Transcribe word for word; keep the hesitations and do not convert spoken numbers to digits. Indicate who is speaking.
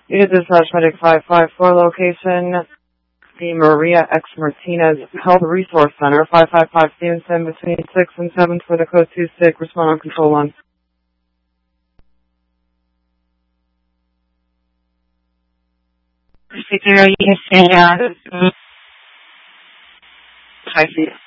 Speaker 1: You dispatch medic five five four location, the Maria X. Martinez Health Resource Center, five five five Stevenson, between six and seven for the code two six, respond on control one.
Speaker 2: Zero, you can stand down. I see.